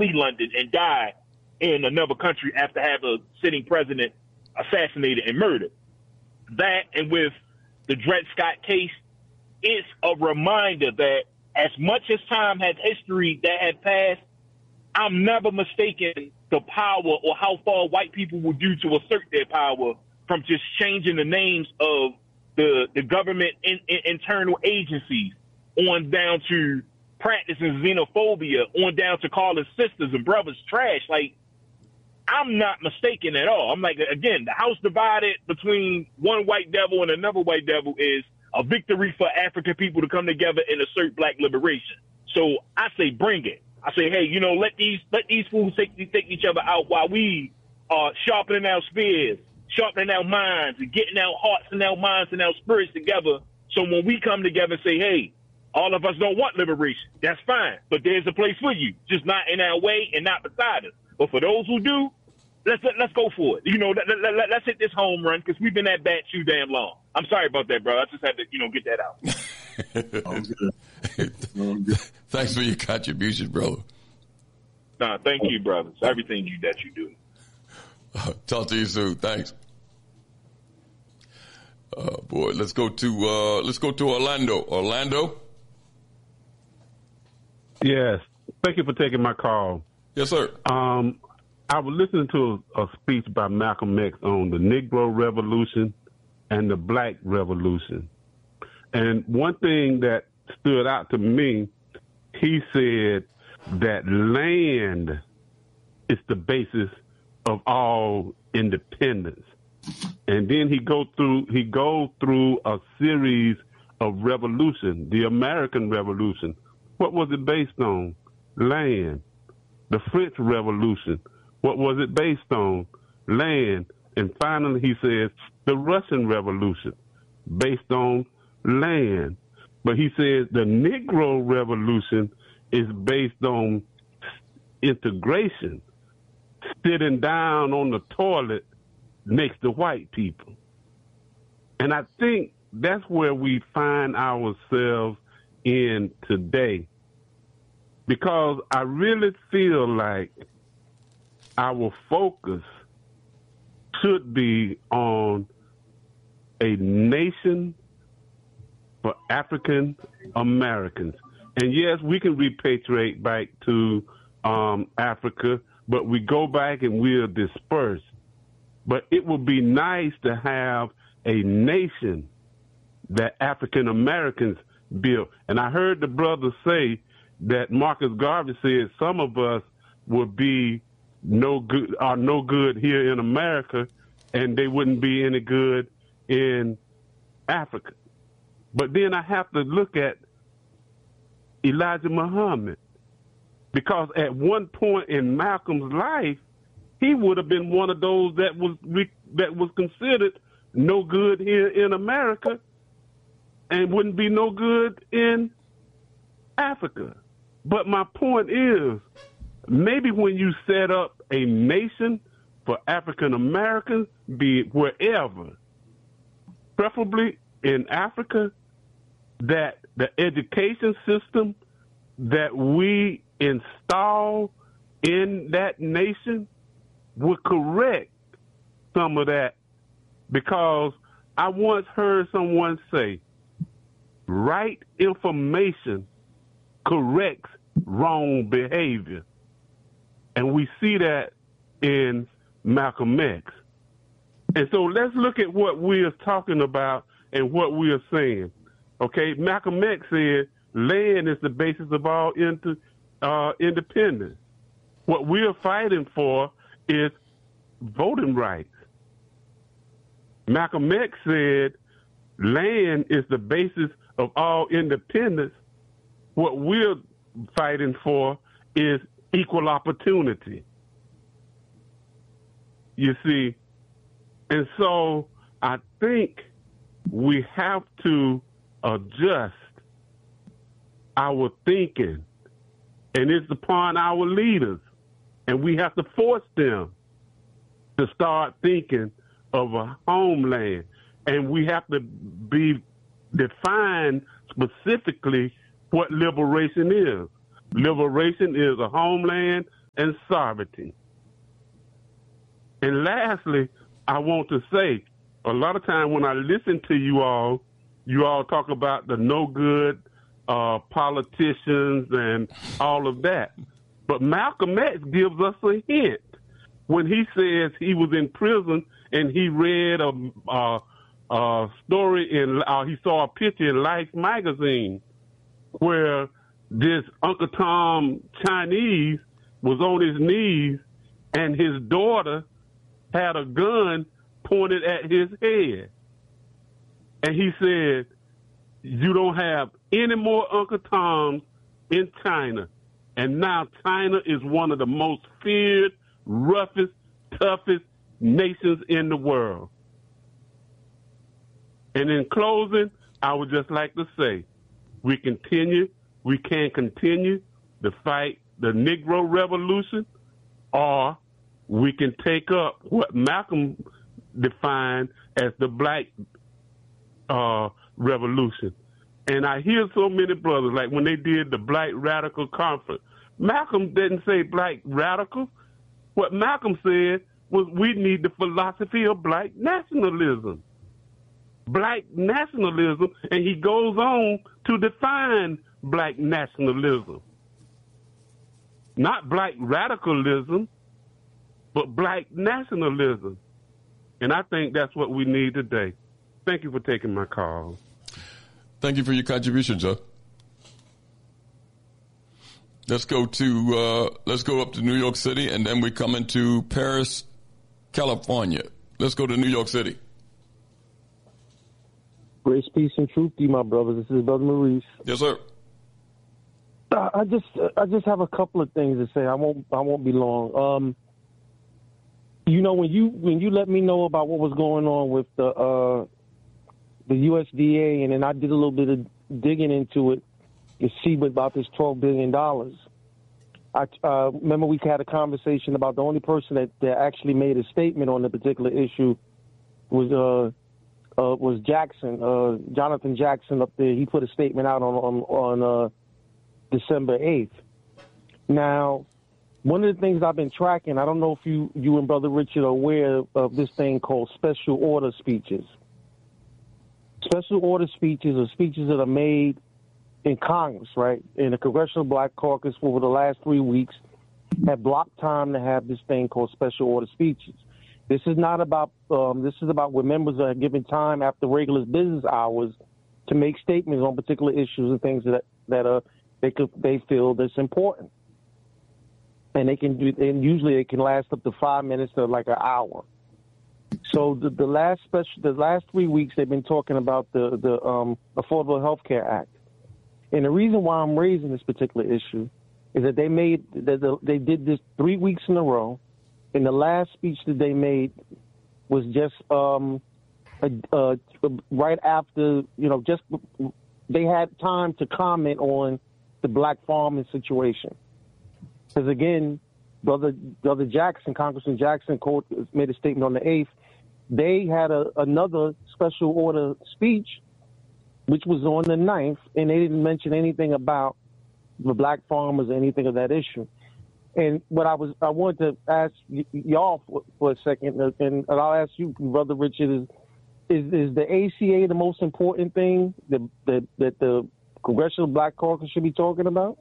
flee London and die in another country after have a sitting president assassinated and murdered. That, and with the Dred Scott case, it's a reminder that as much as time has history that had passed, I'm never mistaken the power or how far white people will do to assert their power from just changing the names of the government internal agencies on down to practicing xenophobia, on down to calling sisters and brothers trash. Like, I'm not mistaken at all. I'm like, again, the house divided between one white devil and another white devil is a victory for African people to come together and assert black liberation. So I say, bring it. I say, hey, let these fools take each other out while we are sharpening our spears, sharpening our minds, and getting our hearts and our minds and our spirits together. So when we come together and say, hey, all of us don't want liberation, that's fine, but there's a place for you, just not in our way and not beside us. But for those who do, let's go for it. Let's hit this home run because we've been at bat too damn long. I'm sorry about that, bro. I just had to, get that out. Thanks for your contribution, brother. Nah, thank you, brothers. Everything that you do. Talk to you soon. Thanks. Boy, let's go to Orlando. Orlando. Yes. Thank you for taking my call. Yes, sir. I was listening to a speech by Malcolm X on the Negro Revolution and the Black Revolution. And one thing that stood out to me, he said that land is the basis of all independence. And then he goes through a series of revolution, the American Revolution. What was it based on? Land. The French Revolution. What was it based on? Land. And finally, he says, the Russian Revolution, based on land. But he says the Negro Revolution is based on integration, sitting down on the toilet next to white people. And I think that's where we find ourselves in today. Because I really feel like our focus should be on a nation for African Americans. And yes, we can repatriate back to Africa, but we go back and we're dispersed. But it would be nice to have a nation that African Americans built. And I heard the brother say that Marcus Garvey said some of us would be no good here in America, and they wouldn't be any good in Africa. But then I have to look at Elijah Muhammad, because at one point in Malcolm's life, he would have been one of those that was considered no good here in America and wouldn't be no good in Africa. But my point is, maybe when you set up a nation for African Americans, be it wherever, preferably in Africa, that the education system that we install in that nation would correct some of that. Because I once heard someone say, right information corrects wrong behavior. And we see that in Malcolm X. And so let's look at what we're talking about and what we are saying. Okay, Malcolm X said land is the basis of all independence. What we're fighting for is voting rights. Malcolm X said land is the basis of all independence. What we're fighting for is equal opportunity. You see, and so I think we have to adjust our thinking, and it's upon our leaders, and we have to force them to start thinking of a homeland, and we have to be defined specifically what liberation is. Liberation is a homeland and sovereignty. And lastly, I want to say, a lot of time when I listen to you all talk about the no good politicians and all of that. But Malcolm X gives us a hint when he says he was in prison and he read a story he saw a picture in Life magazine where this Uncle Tom Chinese was on his knees and his daughter had a gun pointed at his head. And he said, you don't have any more Uncle Toms in China. And now China is one of the most feared, roughest, toughest nations in the world. And in closing, I would just like to say, we can continue to fight the Negro Revolution, or we can take up what Malcolm defined as the Black Revolution. And I hear so many brothers, like when they did the Black Radical Conference, Malcolm didn't say Black Radicals. What Malcolm said was we need the philosophy of Black nationalism. Black nationalism, and he goes on to define Black nationalism. Not Black radicalism, but Black nationalism. And I think that's what we need today. Thank you for taking my call. Thank you for your contribution, Joe. Let's go up to New York City, and then we come into Paris, California. Let's go to New York City. Grace, peace, and truth to you, my brothers. This is Brother Maurice. Yes, sir. I just have a couple of things to say. I won't be long. When you let me know about what was going on with the USDA, and then I did a little bit of digging into it to see about this $12 billion. I remember we had a conversation about the only person that actually made a statement on the particular issue was Jackson, Jonathan Jackson up there. He put a statement out on December 8th. Now, one of the things I've been tracking, I don't know if you and Brother Richard are aware of this thing called special order speeches. Special order speeches are speeches that are made in Congress, right? In the Congressional Black Caucus over the last 3 weeks have blocked time to have this thing called special order speeches. This is not about, this is about where members are given time after regular business hours to make statements on particular issues and things that they feel that's important. And they can do, and usually it can last up to 5 minutes to like an hour. So the last 3 weeks they've been talking about the Affordable Health Care Act. And the reason why I'm raising this particular issue is that they did this 3 weeks in a row. And the last speech that they made was just right after, they had time to comment on the black farming situation. Because again, Brother Jackson, Congressman Jackson, made a statement on the 8th. They had another special order speech, which was on the 9th, and they didn't mention anything about the black farmers or anything of that issue. And what I wanted to ask y'all for a second, and I'll ask you, Brother Richard, is the ACA the most important thing that the Congressional Black Caucus should be talking about?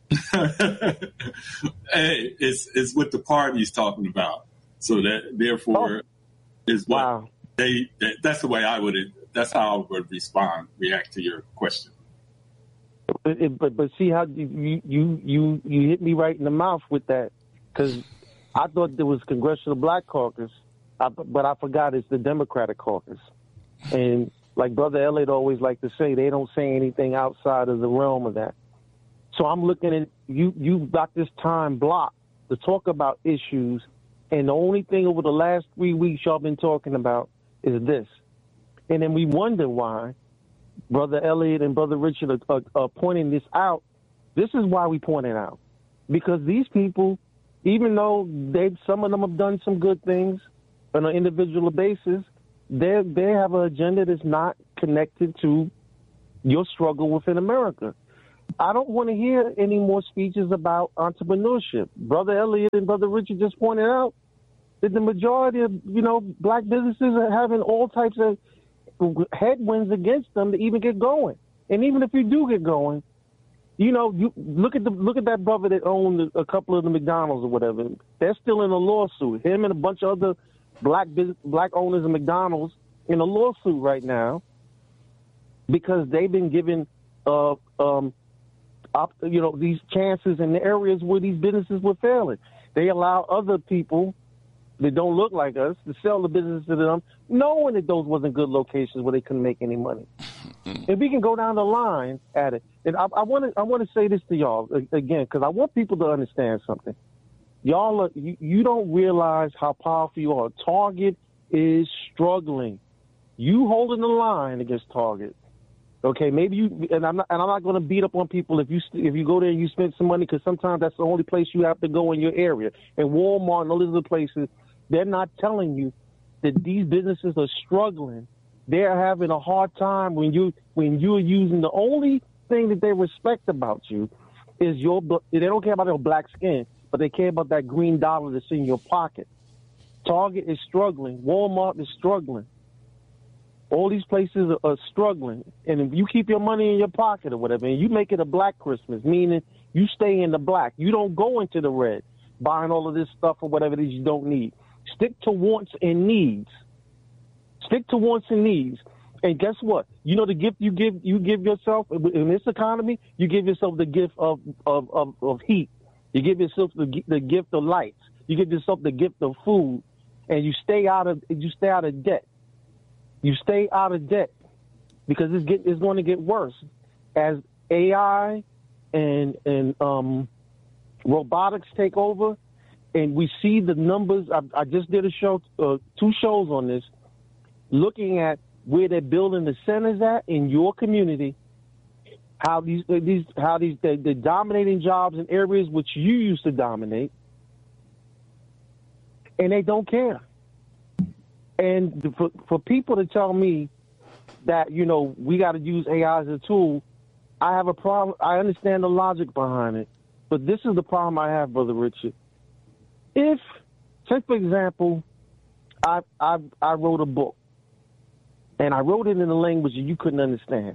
Hey, it's what the party's talking about. So that therefore is what that's the way that's how I would react to your question. But see how you hit me right in the mouth with that, because I thought there was Congressional Black Caucus, but I forgot it's the Democratic Caucus. And like Brother Elliott always liked to say, they don't say anything outside of the realm of that. So I'm looking at you've got this time blocked to talk about issues, and the only thing over the last 3 weeks y'all been talking about is this. And then we wonder why Brother Elliott and Brother Richard are pointing this out. This is why we point it out. Because these people, even though some of them have done some good things on an individual basis, they have an agenda that's not connected to your struggle within America. I don't want to hear any more speeches about entrepreneurship. Brother Elliott and Brother Richard just pointed out that the majority of, black businesses are having all types of headwinds against them to even get going. And even if you do get going, you look at that brother that owned a couple of the McDonald's or whatever. They're still in a lawsuit. Him and a bunch of other black owners of McDonald's in a lawsuit right now because they've been given these chances in the areas where these businesses were failing. They allow other people that don't look like us to sell the business to them, knowing that those wasn't good locations where they couldn't make any money. And we can go down the line at it. And I want to say this to y'all again, because I want people to understand something. Y'all, you don't realize how powerful you are. Target is struggling. You holding the line against Target. Okay, maybe you, and I'm not going to beat up on people if you go there and you spend some money, because sometimes that's the only place you have to go in your area. And Walmart and all these other places, they're not telling you that these businesses are struggling. They're having a hard time when you're using the only thing that they respect about you is they don't care about your black skin, but they care about that green dollar that's in your pocket. Target is struggling. Walmart is struggling. All these places are struggling. And if you keep your money in your pocket or whatever, and you make it a black Christmas, meaning you stay in the black, you don't go into the red, buying all of this stuff or whatever it is you don't need. Stick to wants and needs. Stick to wants and needs. And guess what? The gift you give yourself in this economy, you give yourself the gift of heat. You give yourself the gift of lights. You give yourself the gift of food, and you stay out of debt. You stay out of debt because it's going to get worse as AI and robotics take over, and we see the numbers. I just did a show, 2 shows on this, looking at where they're building the centers at in your community. How they're dominating jobs in areas which you used to dominate, and they don't care. And for people to tell me that, we got to use AI as a tool, I have a problem. I understand the logic behind it, but this is the problem I have, Brother Richard. If, take for example, I wrote a book, and I wrote it in a language that you couldn't understand.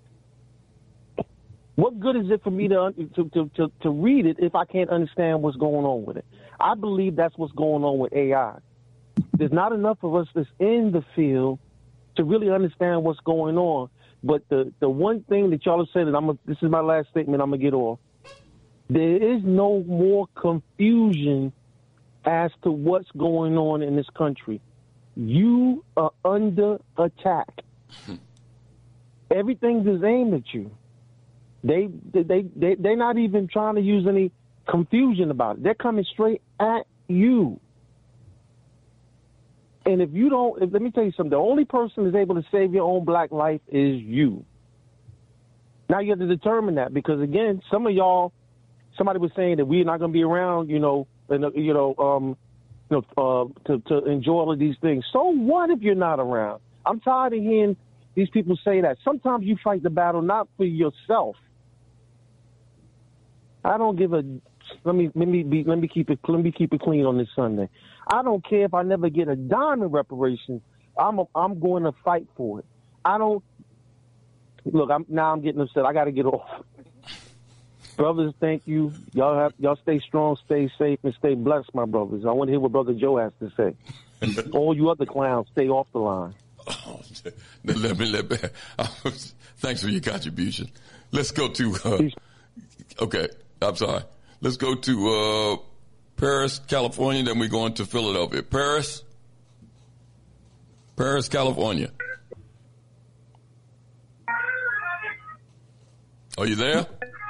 What good is it for me to read it if I can't understand what's going on with it? I believe that's what's going on with AI. There's not enough of us that's in the field to really understand what's going on. But the one thing that y'all have said, and this is my last statement, I'm going to get off. There is no more confusion as to what's going on in this country. You are under attack. Everything is aimed at you. They're not even trying to use any confusion about it. They're coming straight at you. And let me tell you something, the only person that's able to save your own black life is you. Now you have to determine that, because again, some of y'all, somebody was saying that we're not going to be around, to enjoy all of these things. So what if you're not around? I'm tired of hearing these people say that. Sometimes you fight the battle not for yourself. I don't give a. Let me keep it clean on this Sunday. I don't care if I never get a dime in reparations. I'm going to fight for it. I don't look. I'm getting upset. I got to get off. Brothers, thank you. Y'all stay strong, stay safe, and stay blessed, my brothers. I want to hear what Brother Joe has to say. All you other clowns, stay off the line. Oh, thanks for your contribution. Let's go to. Okay, I'm sorry. Let's go to Paris, California. Then we're going to Philadelphia. Paris, California. Are you there?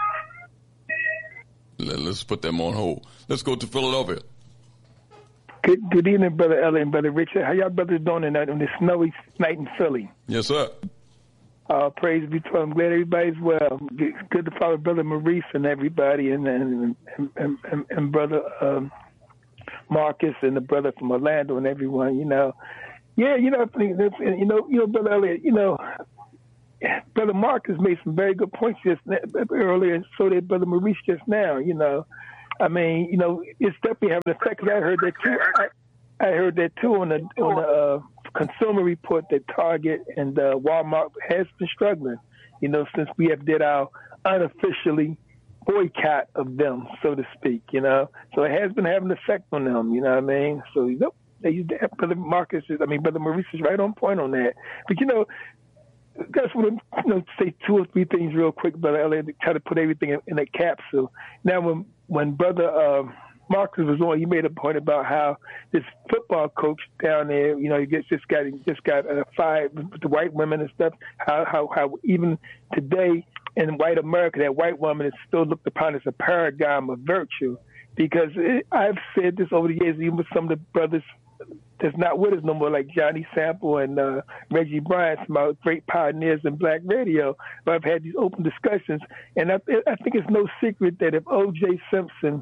Let's put them on hold. Let's go to Philadelphia. Good evening, Brother Ellie and Brother Richard. How y'all brothers doing tonight on this snowy night in Philly? Yes, sir. Praise be to God. I'm glad everybody's well. Good to follow Brother Maurice and everybody, and Brother Marcus and the brother from Orlando and everyone. Brother Elliott. Brother Marcus made some very good points just earlier, and so did Brother Maurice just now. I mean, it's definitely having an effect. I heard that too. I heard that too on the Consumer Report that Target and Walmart has been struggling. Since we have did our unofficially boycott of them, so to speak. So it has been having an effect on them. You know what I mean? So Brother Brother Maurice is right on point on that. But I just want to say 2 or 3 things real quick, Brother Elliott, to try to put everything in a capsule. Now, when Brother Marcus was on, he made a point about how this football coach down there, he just got fired with the white women and stuff. How even today in white America, that white woman is still looked upon as a paradigm of virtue. Because I've said this over the years, even with some of the brothers that's not with us no more, like Johnny Sample and Reggie Bryant, some of our great pioneers in black radio. But I've had these open discussions, and I think it's no secret that if O.J. Simpson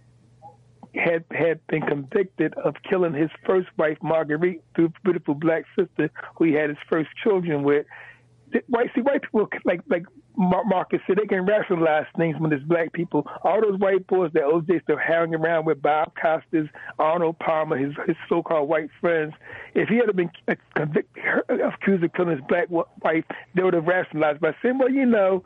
had been convicted of killing his first wife, Marguerite, the beautiful black sister who he had his first children with, white people like Marcus said, they can rationalize things when there's black people. All those white boys that O.J. still hanging around with, Bob Costas, Arnold Palmer, his so-called white friends, if he had been convicted, accused of killing his black wife, they would have rationalized by saying, well,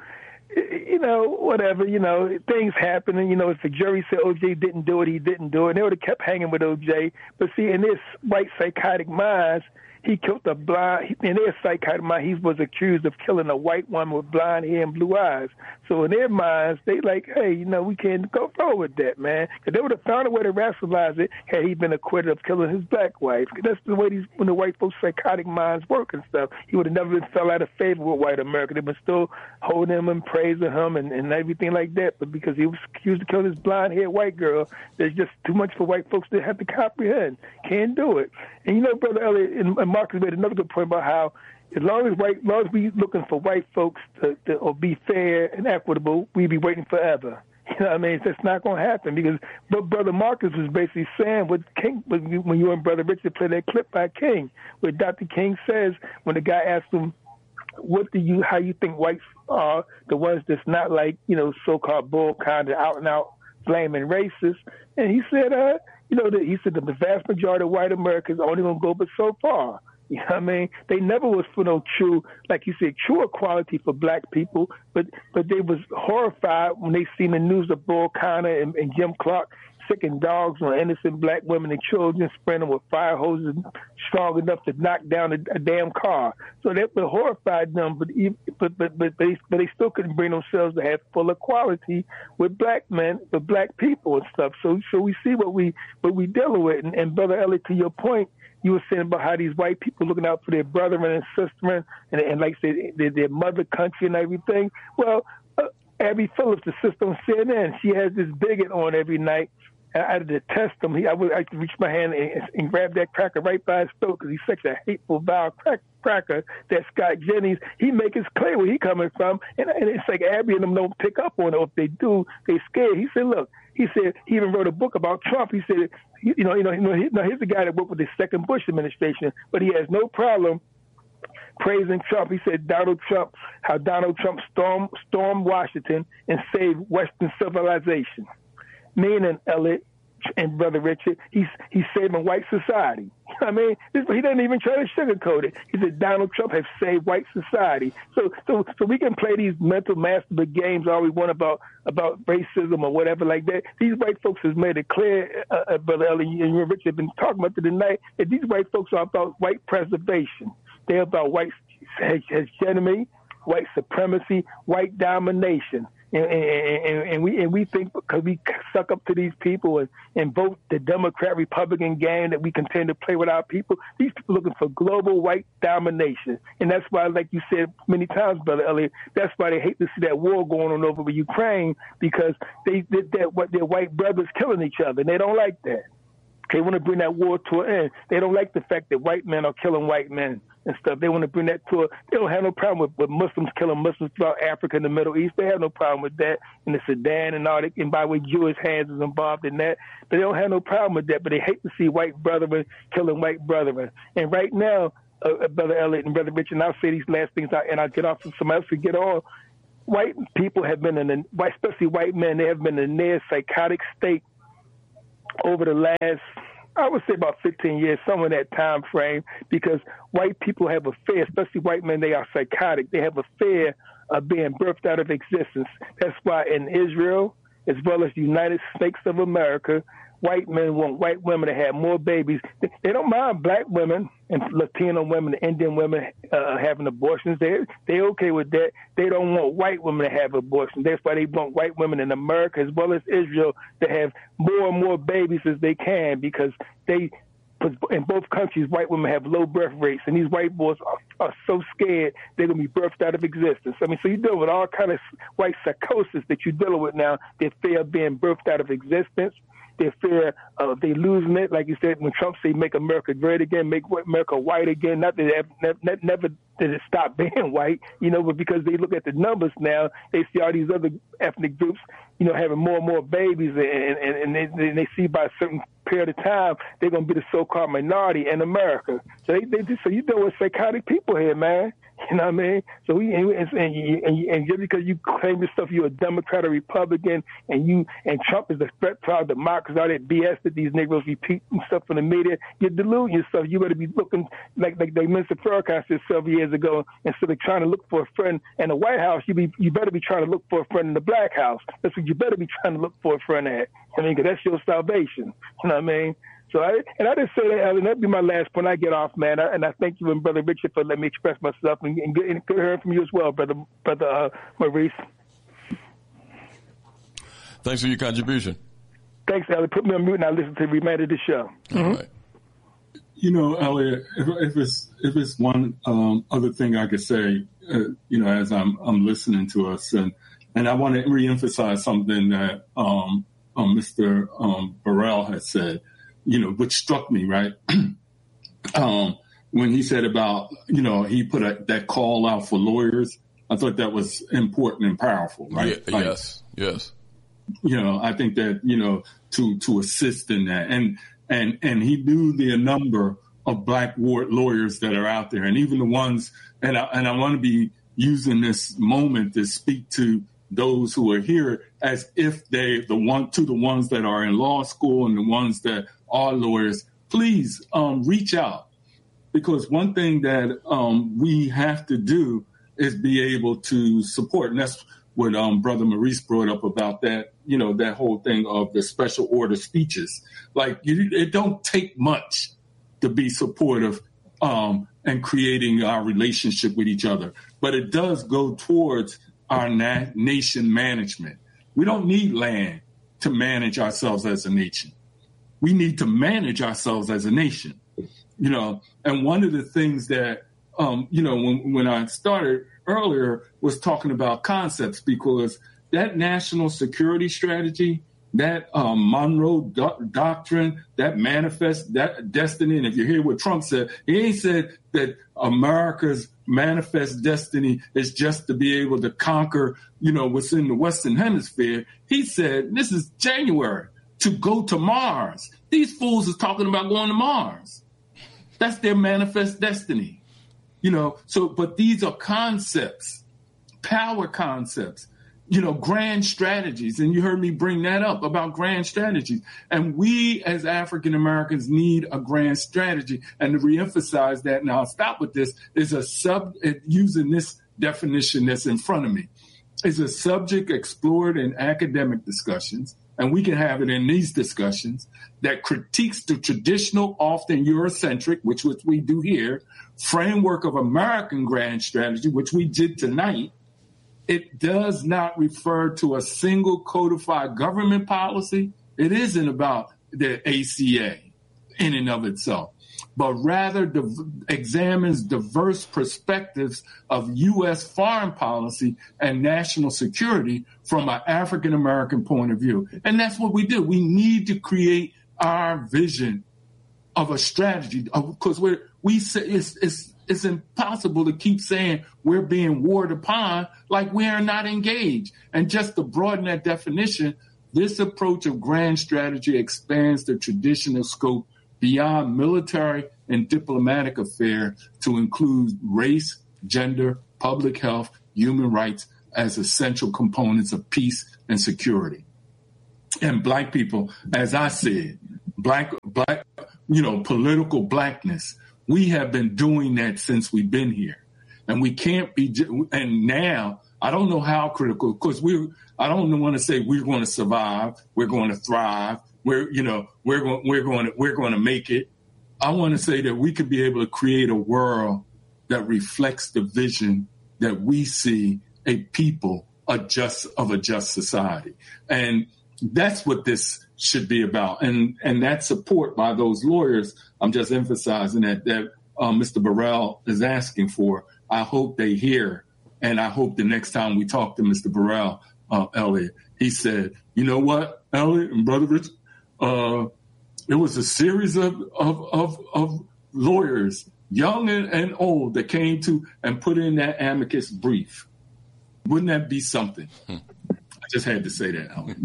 whatever, things happen. And, if the jury said O.J. didn't do it, he didn't do it. And they would have kept hanging with O.J. But see, in this white psychotic minds, he killed in their psychotic mind, he was accused of killing a white woman with blonde hair and blue eyes. So in their minds, they like, hey, we can't go forward with that, man. Because they would have found a way to rationalize it had he been acquitted of killing his black wife. That's the way when the white folks' psychotic minds work and stuff. He would have never fell out of favor with white America. They would still holding him and praising him and everything like that. But because he was accused of killing this blonde-haired white girl, there's just too much for white folks to have to comprehend. Can't do it. And Brother Elliott and Marcus made another good point about how as long as we looking for white folks to be fair and equitable, we be waiting forever. You know what I mean? That's not going to happen because Brother Marcus was basically saying what King, when you and Brother Richard played that clip by King, where Dr. King says when the guy asked him, how you think whites are the ones that's not like, so-called bull kind of out and out blaming racist. And he said, he said the vast majority of white Americans only going to go but so far. You know what I mean? They never was for no true, like you said, true equality for black people, but they was horrified when they seen the news of Bull Connor and Jim Clark sicking dogs on innocent black women and children, spraying them with fire hoses strong enough to knock down a damn car. So that would horrified them, but they still couldn't bring themselves to have full equality with black men, with black people and stuff. So we see what we dealing with. And Brother Elliott, to your point, you were saying about how these white people looking out for their brethren and sisters and like I said, their mother country and everything. Well, Abby Phillips, the sister on CNN, she has this bigot on every night. I detest him. I reach my hand and grab that cracker right by his throat because he's such a hateful, vile cracker. That Scott Jennings, he makes it clear where he coming from, and it's like Abby and them don't pick up on it. Or if they do, they scared. He said, look, he even wrote a book about Trump. He said, here's the guy that worked with the second Bush administration, but he has no problem praising Trump. He said how Donald Trump stormed Washington and saved Western civilization. Meaning, Elliott and Brother Richard, he's saving white society. I mean, he doesn't even try to sugarcoat it. He said Donald Trump has saved white society. So we can play these mental masturbate games all we want about racism or whatever like that. These white folks has made it clear, Brother Elliott and you and Richard have been talking about it tonight, that these white folks are about white preservation. They're about white hegemony, white supremacy, white domination. And we think because we suck up to these people and vote the Democrat Republican game that we continue to play with our people, these people looking for global white domination. And that's why, like you said many times, Brother Elliott, that's why they hate to see that war going on over Ukraine, because they did that, what their white brothers killing each other, and they don't like that. They want to bring that war to an end. They don't like the fact that white men are killing white men and stuff. They want to bring that to they don't have no problem with Muslims killing Muslims throughout Africa and the Middle East. They have no problem with that in the Sudan and all that. And by the way, Jewish hands is involved in that. But they don't have no problem with that. But they hate to see white brethren killing white brethren. And right now, Brother Elliott and Brother Richard, and I'll say these last things, and I'll get off so somebody else can get on. White people have been especially white men, they have been in a near psychotic state over the last, I would say about 15 years, somewhere in that time frame, because white people have a fear, especially white men, they are psychotic. They have a fear of being birthed out of existence. That's why in Israel, as well as the United States of America, white men want white women to have more babies. They don't mind black women and Latino women, Indian women having abortions. They're okay with that. They don't want white women to have abortions. That's why they want white women in America as well as Israel to have more and more babies as they can, because in both countries, white women have low birth rates, and these white boys are so scared they're going to be birthed out of existence. I mean, so you deal with all kind of white psychosis that you're dealing with now. They fear of being birthed out of existence. They fear of they losing it. Like you said, when Trump said, make America great again, make America white again, not that it never did it stop being white, but because they look at the numbers now, they see all these other ethnic groups, having more and more babies, and they see by a certain period of time, they're going to be the so-called minority in America. So so you deal with psychotic people here, man. You know what I mean? So and just because you claim yourself you're a Democrat or Republican, and Trump is the threat to our democracy, all that BS that these Negroes repeat and stuff in the media, you're deluding yourself. You better be looking like Minister Farrakhan said several years ago. Instead of trying to look for a friend in the White House, you better be trying to look for a friend in the Black House. That's what you better be trying to look for a friend at. I mean, because that's your salvation. You know what I mean? So I just say that, Ellen, that'd be my last point. I get off, man. And I thank you and Brother Richard for letting me express myself, and good hearing from you as well, Brother Maurice. Thanks for your contribution. Thanks, Elliot. Put me on mute and I'll listen to the remainder of the show. All right. Elliot, if it's one other thing I could say, as I'm listening to us, and I want to reemphasize something that Mr. Burrell has said, which struck me, right? When he said about, he put that call out for lawyers, I thought that was important and powerful, right? Yeah, yes. I think that, to assist in that. And he knew the number of black lawyers that are out there, and even the ones, and I want to be using this moment to speak to those who are here as if the ones that are in law school and the ones that are lawyers, please reach out, because one thing that we have to do is be able to support, and that's what Brother Maurice brought up about that, that whole thing of the special order speeches. Like, it don't take much to be supportive and creating our relationship with each other, but it does go towards our nation management. We don't need land to manage ourselves as a nation. We need to manage ourselves as a nation, and one of the things that, when I started earlier was talking about concepts, because that national security strategy, that Monroe Doctrine, that manifest, that destiny, and if you hear what Trump said, he ain't said that America's manifest destiny is just to be able to conquer, what's in the Western Hemisphere. He said, this is January, to go to Mars. These fools is talking about going to Mars. That's their manifest destiny, but these are concepts, power concepts, grand strategies. And you heard me bring that up about grand strategies. And we as African Americans need a grand strategy. And to reemphasize that, and I'll stop with this, is using this definition that's in front of me, is a subject explored in academic discussions, and we can have it in these discussions, that critiques the traditional, often Eurocentric, which we do here, framework of American grand strategy, which we did tonight. It does not refer to a single codified government policy. It isn't about the ACA in and of itself, but rather examines diverse perspectives of U.S. foreign policy and national security from an African-American point of view. And that's what we do. We need to create our vision of a strategy, because we say it's impossible to keep saying we're being warred upon like we are not engaged. And just to broaden that definition, this approach of grand strategy expands the traditional scope beyond military and diplomatic affairs to include race, gender, public health, human rights as essential components of peace and security. And Black people, as I said, black, political Blackness, we have been doing that since we've been here. And we can't be, and now, I don't know how critical, because I don't want to say we're going to survive, we're going to thrive, we're going to make it. I want to say that we could be able to create a world that reflects the vision that we see a people of a just society. And that's what this should be about. And that support by those lawyers, I'm just emphasizing that Mr. Burrell is asking for. I hope they hear. And I hope the next time we talk to Mr. Burrell, Elliot, he said, you know what, Elliot and Brother Rich, it was a series of lawyers, young and old, that came to and put in that amicus brief. Wouldn't that be something? I just had to say that, Elliot.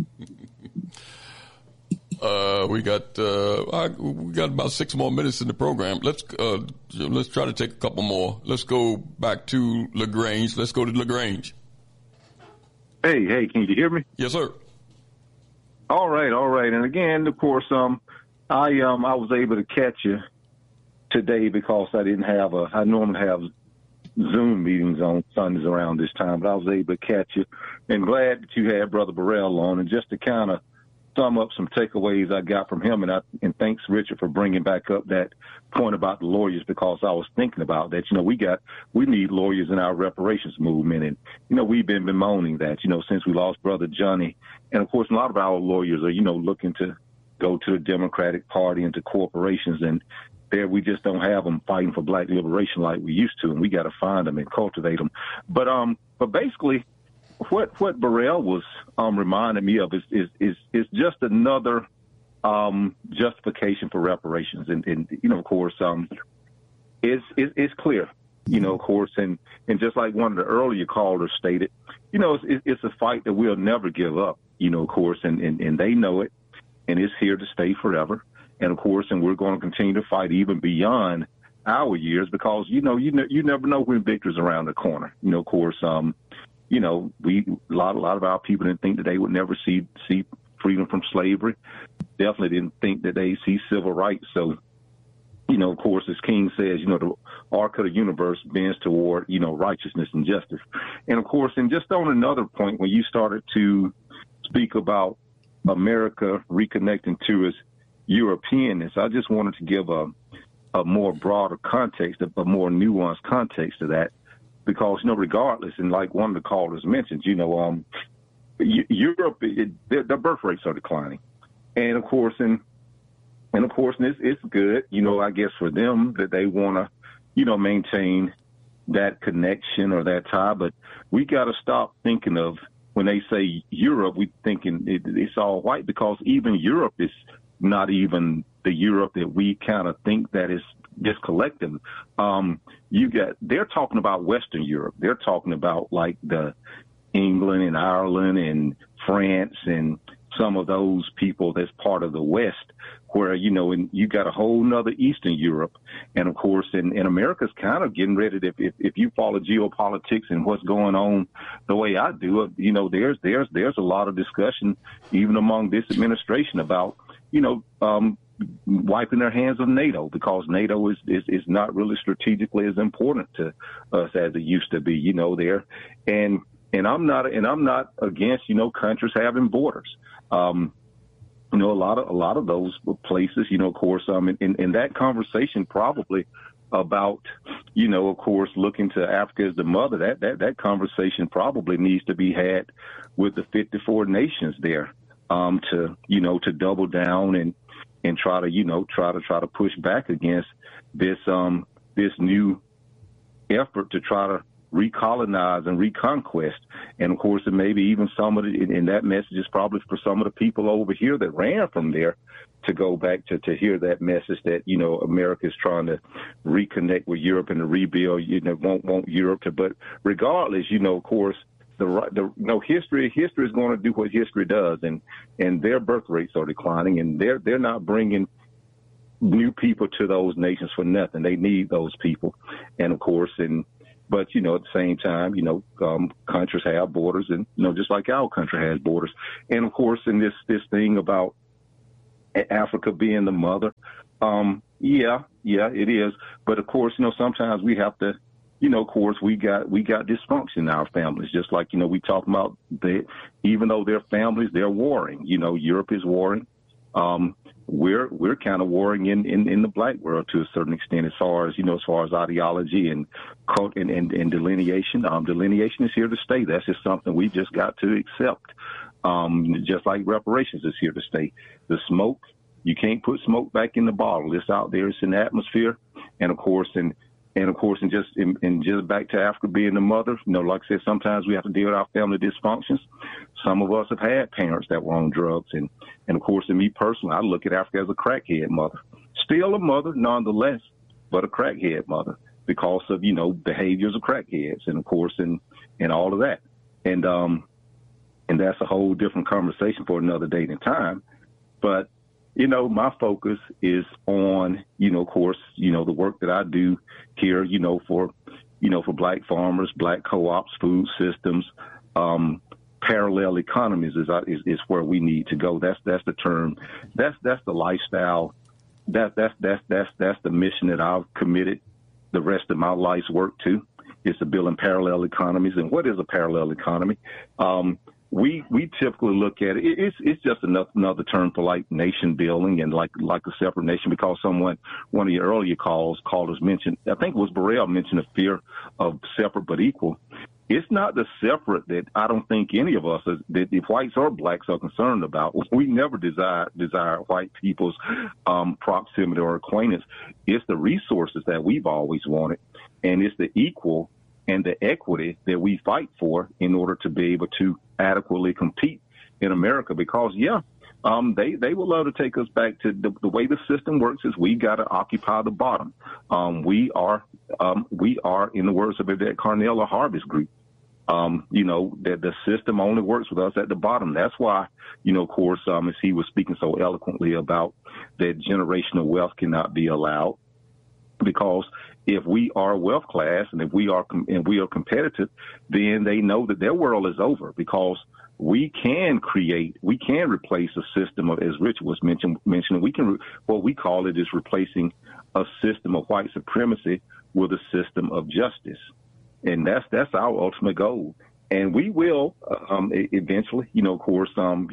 We got about 6 more minutes in the program. Let's try to take a couple more. Let's go back to LaGrange. Let's go to LaGrange. Hey, can you hear me? Yes, sir. All right. And again, of course, I was able to catch you today because I normally have Zoom meetings on Sundays around this time, but I was able to catch you. And glad that you had Brother Burrell on. And just to kind of sum up some takeaways I got from him, and thanks, Richard, for bringing back up that point about the lawyers, because I was thinking about that. We need lawyers in our reparations movement, and we've been bemoaning that since we lost Brother Johnny, and of course a lot of our lawyers are looking to go to the Democratic Party and to corporations, and there we just don't have them fighting for Black liberation like we used to, and we got to find them and cultivate them. But basically, what Burrell was reminding me of is just another justification for reparations, and of course it's clear, of course, and just like one of the earlier callers stated, it's a fight that we'll never give up, of course, and they know it, and it's here to stay forever, and of course, and we're going to continue to fight even beyond our years, because you never know when victory's around the corner, of course. A lot of our people didn't think that they would never see freedom from slavery. Definitely didn't think that they'd see civil rights. So, of course, as King says, the arc of the universe bends toward, righteousness and justice. And of course, and just on another point, when you started to speak about America reconnecting to its Europeanness, I just wanted to give a more broader context, a more nuanced context to that. Because, regardless, and like one of the callers mentioned, Europe, their birth rates are declining. And of course, it's good, I guess, for them that they want to, maintain that connection or that tie. But we got to stop thinking of, when they say Europe, we thinking it's all white, because even Europe is not even the Europe that we kind of think that is just collective. They're talking about Western Europe. They're talking about like the England and Ireland and France and some of those people that's part of the West, where, and you got a whole nother Eastern Europe. And of course, and America's kind of getting ready to, if you follow geopolitics and what's going on the way I do, there's a lot of discussion even among this administration about, wiping their hands of NATO, because NATO is not really strategically as important to us as it used to be, there. And I'm not against, countries having borders. A lot of those places, of course, in that conversation probably about, of course, looking to Africa as the mother, that conversation probably needs to be had with the 54 nations there, to double down and try to push back against this new effort to try to recolonize and reconquest. And of course, and maybe even some of it, and that message is probably for some of the people over here that ran from there to go back to hear that message that, America is trying to reconnect with Europe and to rebuild, want Europe to, but regardless, of course, history is going to do what history does, and their birth rates are declining, and they're not bringing new people to those nations for nothing. They need those people. And of course, but, at the same time, countries have borders and, just like our country has borders. And of course, in this thing about Africa being the mother, yeah, it is. But of course, sometimes we have to, of course, we got dysfunction in our families, just like, we talk about even though they're families, they're warring. Europe is warring. We're kind of warring in the black world to a certain extent, as far as ideology and cult and delineation. Delineation is here to stay. That's just something we just got to accept. Just like reparations is here to stay. The smoke, you can't put smoke back in the bottle. It's out there. It's in the atmosphere. And of course, just back to Africa being the mother, like I said, sometimes we have to deal with our family dysfunctions. Some of us have had parents that were on drugs. And of course, in me personally, I look at Africa as a crackhead mother. Still a mother, nonetheless, but a crackhead mother because of, behaviors of crackheads and, of course, and all of that. And that's a whole different conversation for another date and time. But my focus is on, of course, the work that I do here, for black farmers, black co-ops, food systems, parallel economies is where we need to go. That's the term. That's the lifestyle. That's the mission that I've committed the rest of my life's work to, is to build in parallel economies. And what is a parallel economy? We typically look at it. It's just another term for like nation building and like a separate nation, because one of your earlier callers mentioned, I think it was Burrell, mentioned the fear of separate but equal. It's not the separate that I don't think any of us, that if whites or blacks, are concerned about. We never desire white people's proximity or acquaintance. It's the resources that we've always wanted, and it's the equal and the equity that we fight for in order to be able to adequately compete in America. Because, they would love to take us back to the way the system works is we got to occupy the bottom. We are, in the words of Yvette Carnell, a harvest group. That the system only works with us at the bottom. That's why, of course, as he was speaking so eloquently about that generational wealth cannot be allowed, because if we are wealth class and if we are competitive, then they know that their world is over, because we can replace a system of, as Rich was mentioning, what we call it is replacing a system of white supremacy with a system of justice. And that's our ultimate goal. And we will, eventually, of course, to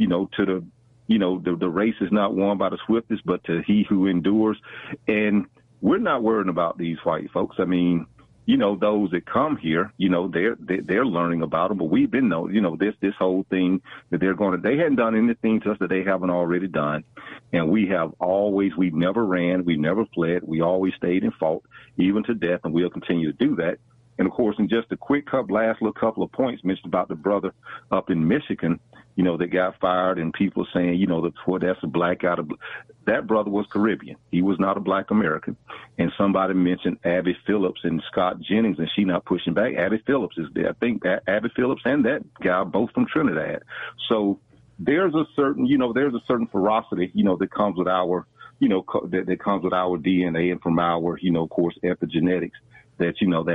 the race is not won by the swiftest, but to he who endures. And we're not worrying about these white folks. I mean, those that come here, they're learning about them, but we've been this whole thing that they hadn't done anything to us that they haven't already done. And we've never ran, we never fled, we always stayed and fought, even to death, and we'll continue to do that. And of course, in just a quick last little couple of points mentioned about the brother up in Michigan, that got fired, and people saying, that's a black out of, that brother was Caribbean. He was not a black American. And somebody mentioned Abby Phillips and Scott Jennings, and she not pushing back. Abby Phillips is there. I think Abby Phillips and that guy both from Trinidad. So there's a certain ferocity, that comes with our, that comes with our DNA and from our, of course, epigenetics. That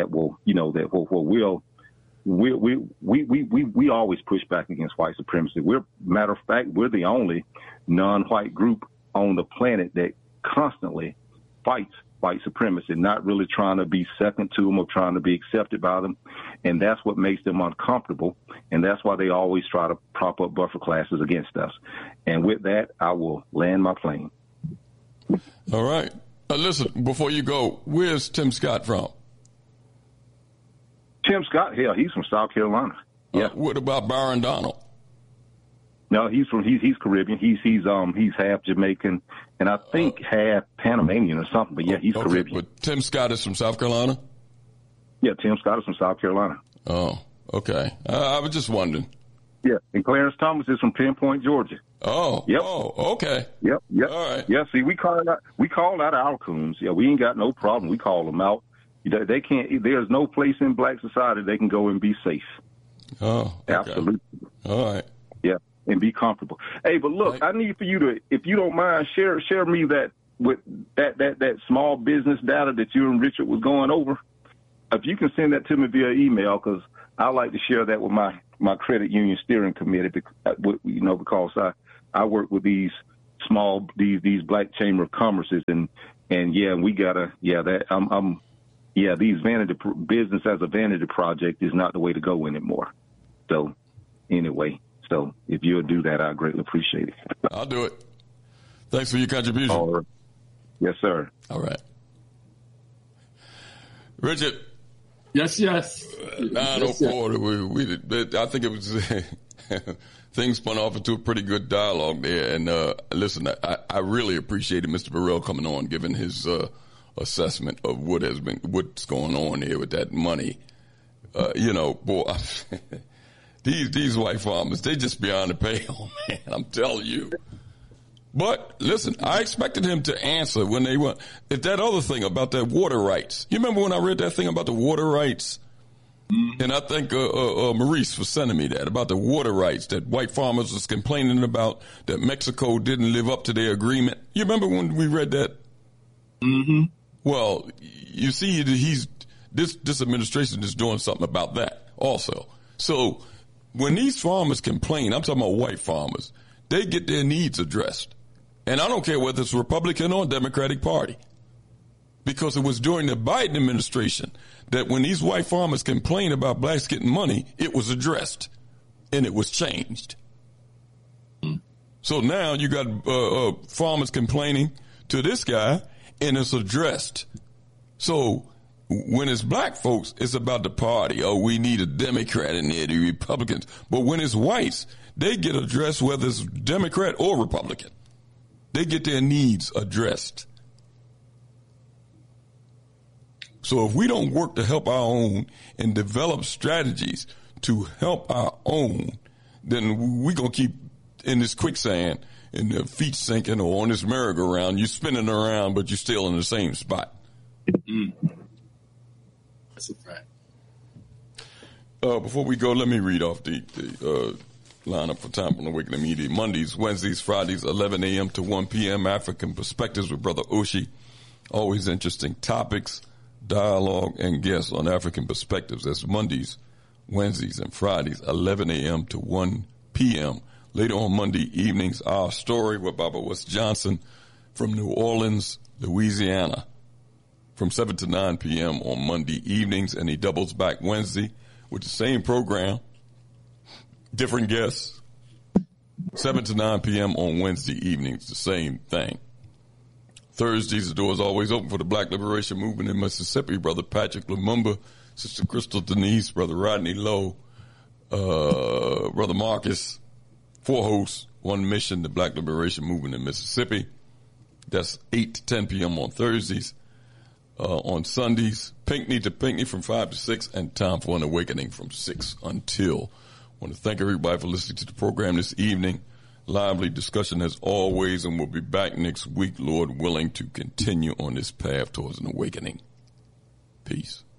we always push back against white supremacy. Matter of fact, we're the only non-white group on the planet that constantly fights white supremacy, not really trying to be second to them or trying to be accepted by them. And that's what makes them uncomfortable. And that's why they always try to prop up buffer classes against us. And with that, I will land my plane. All right. Listen, before you go, where's Tim Scott from? Tim Scott, he's from South Carolina. Yeah. What about Byron Donald? No, he's Caribbean. He's half Jamaican and I think half Panamanian or something. But yeah, he's Caribbean. But Tim Scott is from South Carolina? Yeah, Tim Scott is from South Carolina. Oh, okay. I was just wondering. Yeah, and Clarence Thomas is from Pinpoint, Georgia. Oh, yep. Oh, okay. Yep. All right. Yeah, see, we call out our coons. Yeah, we ain't got no problem. We call them out. They can't. There's no place in black society they can go and be safe. Oh, okay. Absolutely. All right. Yeah, and be comfortable. Hey, but look, I need for you to, if you don't mind, share me that with that small business data that you and Richard was going over, if you can send that to me via email, because I like to share that with my credit union steering committee, because I work with these black chamber of commerces, and we gotta, these business as a vanity project is not the way to go anymore. So anyway, if you'll do that, I greatly appreciate it. I'll do it. Thanks for your contribution. All right. Yes, sir. All right. Richard. Yes. 9:04. I think it was things spun off into a pretty good dialogue there. And listen, I really appreciated Mr. Burrell coming on, giving his assessment of what's going on here with that money. Boy, these white farmers, they just beyond the pale, man. I'm telling you. But listen, I expected him to answer when they went. If that other thing about that water rights, you remember when I read that thing about the water rights? Mm-hmm. And I think Maurice was sending me that about the water rights that white farmers was complaining about, that Mexico didn't live up to their agreement. You remember when we read that? Mm-hmm. Well, you see, this administration is doing something about that also. So when these farmers complain, I'm talking about white farmers, they get their needs addressed. And I don't care whether it's Republican or Democratic Party, because it was during the Biden administration that when these white farmers complained about blacks getting money, it was addressed and it was changed. So now you got farmers complaining to this guy and it's addressed. So when it's black folks, it's about the party. Oh, we need a Democrat in there, the Republicans. But when it's whites, they get addressed whether it's Democrat or Republican. They get their needs addressed. So if we don't work to help our own and develop strategies to help our own, then we're going to keep in this quicksand and the feet sinking, or on this merry-go-round. You're spinning around, but you're still in the same spot. Mm-hmm. That's a fact. Before we go, let me read off the lineup for Time on Awakening Media. Mondays, Wednesdays, Fridays, 11 a.m. to 1 p.m. African Perspectives with Brother Oshi. Always interesting topics, dialogue, and guests on African Perspectives. That's Mondays, Wednesdays, and Fridays, 11 a.m. to 1 p.m. Later on Monday evenings, Our Story with Baba West Johnson from New Orleans, Louisiana, from 7 to 9 p.m. on Monday evenings, and he doubles back Wednesday with the same program, different guests, 7 to 9 p.m. on Wednesday evenings, the same thing. Thursdays, the door is always open for the Black Liberation Movement in Mississippi. Brother Patrick Lumumba, Sister Crystal Denise, Brother Rodney Lowe, Brother Marcus, 4 hosts, 1 mission, the Black Liberation Movement in Mississippi. That's 8 to 10 p.m. on Thursdays. On Sundays, Pinckney to Pinckney from 5 to 6, and Time for an Awakening from 6 until. I want to thank everybody for listening to the program this evening. Lively discussion as always, and we'll be back next week, Lord willing, to continue on this path towards an awakening. Peace.